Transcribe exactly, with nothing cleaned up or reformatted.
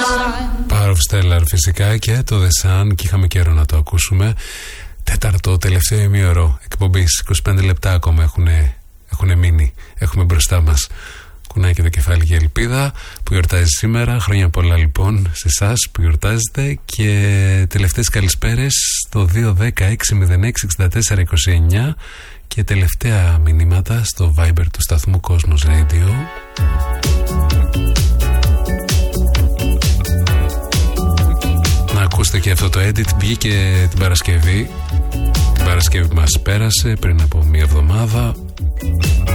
Power of Stellar φυσικά και το The Sun, και είχαμε καιρό να το ακούσουμε. Τέταρτο, τελευταίο ημίωρο εκπομπής, είκοσι πέντε λεπτά ακόμα έχουν, έχουν μείνει, έχουμε μπροστά μας. Κουνάει και το κεφάλι και ελπίδα που γιορτάζει σήμερα. Χρόνια πολλά λοιπόν σε εσάς που γιορτάζετε. Και τελευταίες καλησπέρες στο δύο δέκα έξι μηδέν έξι εξήντα τέσσερα είκοσι εννιά. Και τελευταία μηνύματα στο Viber του σταθμού Κόσμος Radio. Να ακούσετε και αυτό το edit, βγήκε την Παρασκευή. Την Παρασκευή που μας πέρασε πριν από μία εβδομάδα.